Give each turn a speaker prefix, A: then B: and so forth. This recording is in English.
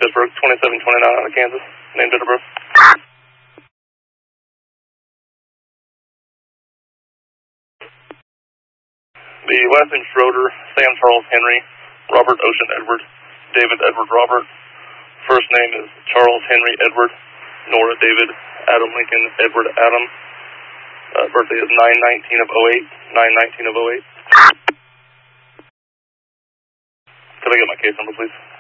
A: Pittsburgh, 2729 out of Kansas. Name, date of birth. The last name Schroeder, Sam Charles Henry, Robert Ocean Edward, David Edward Robert. First name is Charles Henry Edward, Nora David, Adam Lincoln Edward Adam. Birthday is 9/19 of 08, 9/19 of 08. Could I get my case number, please?